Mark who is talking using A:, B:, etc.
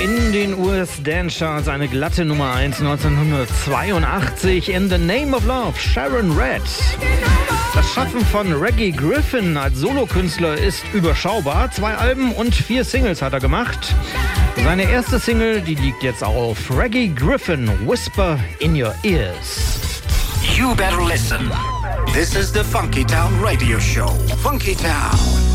A: In den US-Dance-Charts eine glatte Nummer 1 1982. In the Name of Love, Sharon Red. Das Schaffen von Reggie Griffin als Solokünstler ist überschaubar. 2 Alben und 4 Singles hat er gemacht. Seine erste Single, die liegt jetzt auf. Reggie Griffin, Whisper in Your Ears.
B: You better listen. This is the Funky Town Radio Show. Funky Town.